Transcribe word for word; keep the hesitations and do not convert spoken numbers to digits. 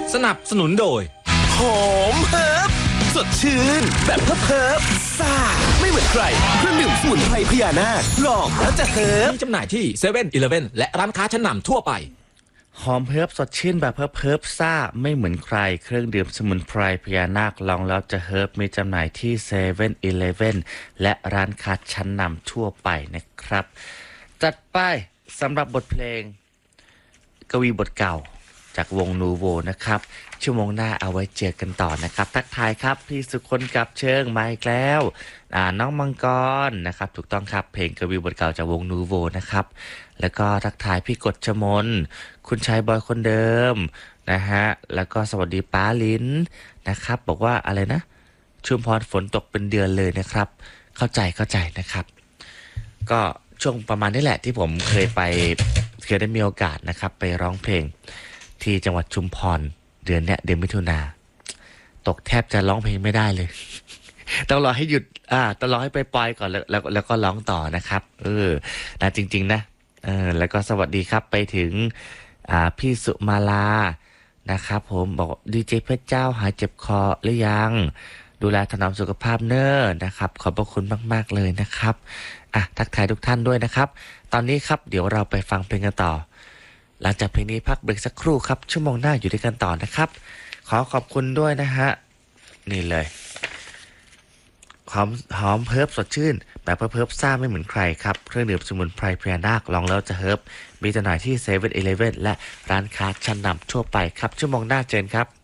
สนับสนุนโดยหอมเฮิร์บสดชื่นแบบเฮิร์บเฮิร์บซ่าไม่เหมือนใครเครื่องดื่มสมุนไพรพญานาคลองแล้วจะเฮิร์บมีจำหน่ายที่เซเว่นอีเลฟเว่นและร้านค้าชั้นนำทั่วไปหอมเฮิร์บสดชื่นแบบเฮิร์บเฮิร์บซ่าไม่เหมือนใครเครื่องดื่มสมุนไพรพญานาคลองแล้วจะเฮิร์บมีจำหน่ายที่เซเว่นอีเลฟเว่นและร้านค้าชั้นนำทั่วไปนะครับจัดไปสำหรับบทเพลงกวีบทเก่าจากวงนูโวนะครับชั่วโมงหน้าเอาไว้เจอกันต่อนะครับทักทายครับพี่สุคนกับเชิงมาอีกแล้วน้องมังกรนะครับถูกต้องครับเพลงกวีบทเก่าจากวงนูโวนะครับแล้วก็ทักทายพี่กฎชมนคุณชายบอยคนเดิมนะฮะแล้วก็สวัสดีป้าลิ้นนะครับบอกว่าอะไรนะชุมพรฝนตกเป็นเดือนเลยนะครับเข้าใจเข้าใจนะครับก็ช่วงประมาณนี้แหละที่ผมเคยไปเคยได้มีโอกาสนะครับไปร้องเพลงที่จังหวัดชุมพรเดือนเนี้ยเดือนมิถุนาตกแทบจะร้องเพลงไม่ได้เลย ต้องรอให้หยุดอ่าต้องรอให้ไปปล่อยก่อนแล้วแล้วแล้วก็ร้องต่อนะครับเออนะจริงๆนะเออแล้วก็สวัสดีครับไปถึงอ่าพี่สุมาลานะครับผมบอกดีเจเพชรเจ้าหายเจ็บคอหรือยังดูแลถนอมสุขภาพเนอะนะครับขอบพระคุณมากๆเลยนะครับอ่ะทักทายทุกท่านด้วยนะครับตอนนี้ครับเดี๋ยวเราไปฟังเพลงกันต่อหลังจากเพลงนี้พักเบรกสักครู่ครับชั่วโมงหน้าอยู่ด้วยกันต่อนะครับขอขอบคุณด้วยนะฮะนี่เลยหอมหอมเฮิร์บสดชื่นแบบเฮิร์บซ่าไม่เหมือนใครครับเครื่องดื่มสมุนไพรพญานาคลองแล้วจะเฮิร์บมีจำหน่ายที่เซเว่นอีเลฟเว่นและร้านค้าชั้นนำทั่วไปครับชั่วโมงหน้าเจนครับ